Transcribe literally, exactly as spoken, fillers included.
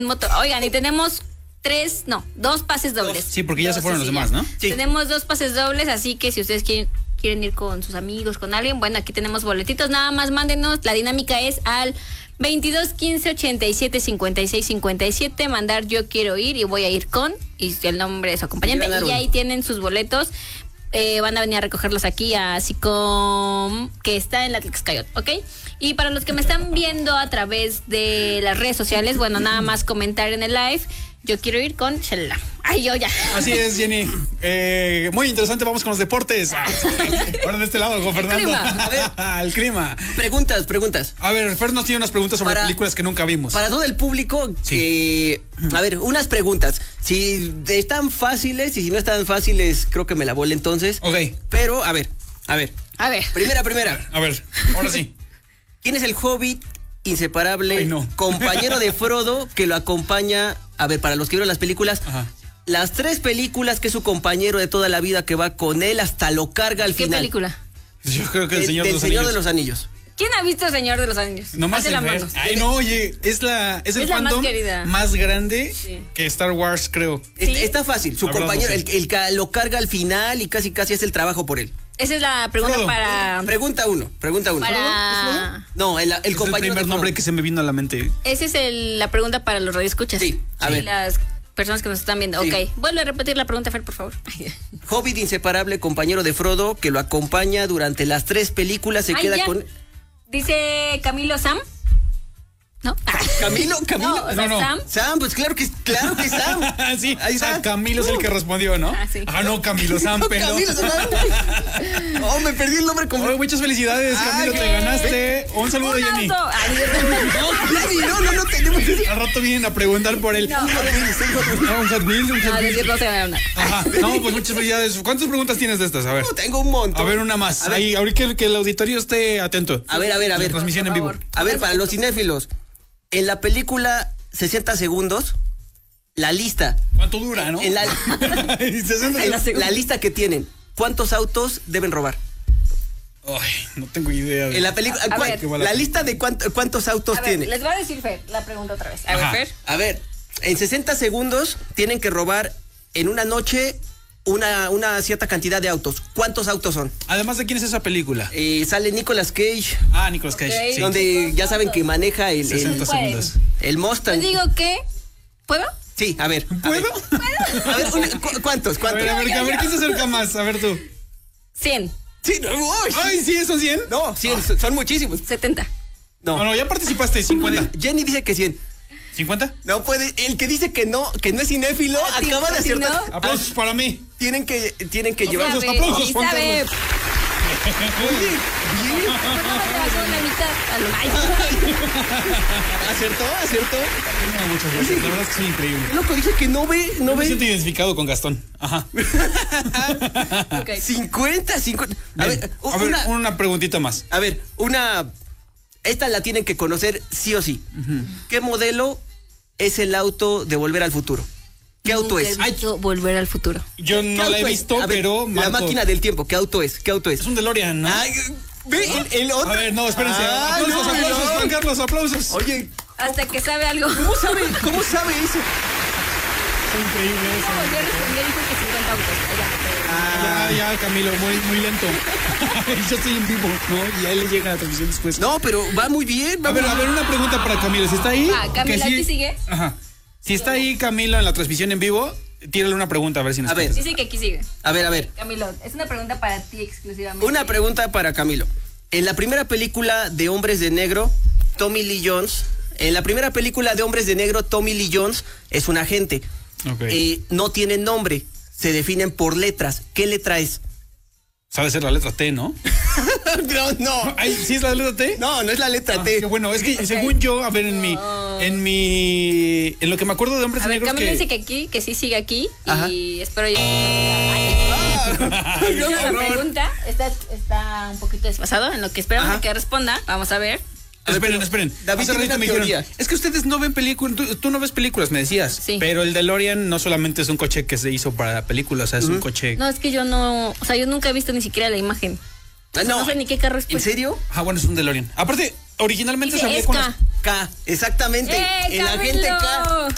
moto. Oigan, y tenemos tres, no, dos pases dobles. Sí, porque ya dos, se fueron sí, los sí, demás, ya. ¿no? Sí. Tenemos dos pases dobles, así que si ustedes quieren, quieren ir con sus amigos, con alguien, bueno, aquí tenemos boletitos, nada más mándenos. La dinámica es al veintidós quince ochenta y siete cincuenta y seis cincuenta y siete, mandar yo quiero ir y voy a ir con, y el nombre de su acompañante, y, y ahí tienen sus boletos. Eh, van a venir a recogerlos aquí a SICOM, que está en la Tlaxcayot, ¿ok? Y para los que me están viendo a través de las redes sociales, bueno, nada más comentar en el live, yo quiero ir con Shalala. Ay, yo ya. Así es, Jenny. Eh, muy interesante, vamos con los deportes. Ahora de este lado, con Fernando. Clima. A ver. El clima. Preguntas, preguntas. A ver, Fer nos tiene unas preguntas sobre Para- películas que nunca vimos. Para todo el público, Sí. eh, a ver, unas preguntas. Si están fáciles y si no están fáciles, creo que me la volé entonces. Ok. Pero, a ver, a ver. A ver. Primera, primera. A ver, ahora sí. ¿Quién es el hobbit inseparable, Ay, no. compañero de Frodo que lo acompaña? A ver, para los que vieron las películas, Ajá. las tres películas que es su compañero de toda la vida que va con él hasta lo carga al ¿Qué final. película? Yo creo que el Del- Señor del de los Señor Anillos. de los Anillos. ¿Quién ha visto Señor de los Anillos? No más Hace el la Fer. mano. Ay, no, oye, es la es el Es la más fandom querida. más grande Sí. que Star Wars, creo. Es- Sí. Está fácil. Su La verdad, compañero, no sé. el, el que lo carga al final y casi casi hace el trabajo por él. Esa es la pregunta Frodo. para... Pregunta uno, pregunta uno. para... No, el, el Es el compañero primer de nombre Frodo. que se me vino a la mente. Esa es el- la pregunta para los radioescuchas. Sí, a Y ver. las personas que nos están viendo. Sí. Ok, vuelve a repetir la pregunta, Fer, por favor. Hobbit inseparable, compañero de Frodo, que lo acompaña durante las tres películas, se Ay, queda ya. con... Dice Camilo Sam. ¿No? Camilo, Camilo. No, o sea, No, no. Sam. Sam, pues claro que, claro que Sam. sí, Ahí está. ah, Camilo es el que respondió, ¿no? Ah, sí. Ah, no, Camilo Sam, No, pero. Camilo, Sam. Oh, me perdí el nombre Oye, completo. muchas felicidades, Camilo, Ay, te ganaste. Un saludo, Un Jenny. auto. Ay, Jenny, no, no, no tenemos. Al rato vienen a preguntar por él. No. No, un Hot Wheels, un Hot a Wheels. decir, no se ganaron nada. Ajá. No, pues muchas felicidades. ¿Cuántas preguntas tienes de estas? A ver. No, tengo un montón. A ver, una más. A ver. Ahí, ahorita que, que el auditorio esté atento. A ver, a ver, a La ver. transmisión en Por vivo. favor. A ver, para los cinéfilos, en la película sesenta segundos, la lista, ¿Cuánto dura, no? en la, sesenta en la, segundos. la lista que tienen, ¿cuántos autos deben robar? Ay, no tengo idea. de- En la película, A ¿cuál- ver. la lista de cuánto- cuántos autos A ver, tiene. les voy a decir, Fer, la pregunta otra vez. A Ajá. ver, Fer. A ver, en sesenta segundos tienen que robar en una noche una, una cierta cantidad de autos. ¿Cuántos autos son? Además, ¿de quién es esa película? Eh, sale Nicolas Cage, Ah, Nicolas Cage. Ok. Sí. donde ya saben que maneja el, sesenta el, segundos. el Mustang. Les digo que... ¿Puedo? Sí, a ver. a ¿Puedo? ver. A ver, una- cu- ¿cuántos? A ¿Cuántos? ver, a ver, a ver, ¿quién se acerca más? A ver tú. cien. Sí, no, uy. Ay, sí, esos cien. No, cien, son- son muchísimos. setenta. No. No, no, ya participaste. cincuenta. Jenny dice que cien. ¿cincuenta? No puede, el que dice que no, que no es cinéfilo, Ah, sí, acaba de sí, acertar. ¿no? Aplausos para mí. Tienen que, tienen que llevar. Aplausos, Sabe, aplausos, y Juan sabe. Carlos. Oye, bien. La mitad. A lo- Ay, ¿Acertó? ¿Acertó? No, muchas gracias. La verdad es que soy increíble. Loco, dice que no ve, no No me ve. siento identificado con Gastón. Ajá. ok. cincuenta, cincuenta. A Bien. ver, A ver, una, una preguntita más. a ver, una. Esta la tienen que conocer sí o sí. ¿Qué modelo es el auto de Volver al Futuro? ¿Qué auto Nunca es? he visto Volver al Futuro. Yo ¿Qué no la he auto es? visto, A ver, pero. la marco- máquina del tiempo, ¿qué auto es? ¿Qué auto es? Es un DeLorean, ¿no? Ay, ve el, el otro. A ver, no, espérense. Ah, aplausos, no, aplausos, no. Juan Carlos, aplausos. Oye, Hasta que sabe algo. ¿cómo sabe, cómo sabe eso? Es increíble eso. No, yo respondí, dijo que cincuenta autos. Ya. Ya, ya, Camilo, muy, muy lento. Yo estoy en vivo, ¿no? Y a él le llega la transmisión después. No, pero va muy bien. Va A ver, muy a ver, una pregunta para Camilo. ¿Si está ahí? Ah, Camilo, Que sí- ¿aquí sigue? Ajá. Si está ahí Camilo en la transmisión en vivo, tírale una pregunta a ver si nos A ver. contesta. Dice que aquí sigue. A ver, a ver. Camilo, es una pregunta para ti exclusivamente. Una pregunta para Camilo. En la primera película de Hombres de Negro, Tommy Lee Jones, en la primera película de Hombres de Negro, Tommy Lee Jones es un agente. Ok. Eh, no tienen nombre, se definen por letras. ¿Qué letra es? Sabe ser la letra T, ¿no? No, no. Ay, ¿sí es la letra T? No, no es la letra Ah, T. qué bueno, es que según yo, a ver, en mi, en mi, en lo que me acuerdo de Hombres A ver, Negros Camilo que... dice que aquí, que sí sigue aquí. Ajá. Y espero yo. Ah, La pregunta está, está un poquito desfasado en lo que esperamos Ajá. que responda. Vamos a ver. Esperen, pero esperen. David Hace tiene ratito una me dijeron, teoría. es que ustedes no ven películas, tú, tú no ves películas, me decías. Sí. Pero el DeLorean no solamente es un coche que se hizo para la película, o sea, es un coche... No, es que yo no. O sea, yo nunca he visto ni siquiera la imagen. Ah, No, sé ni qué carro es. ¿En pues. serio? Ah, bueno, es un DeLorean. Aparte, originalmente Dice salía es con... K. las- K, exactamente. ¡Eh, el agente K. Camilo!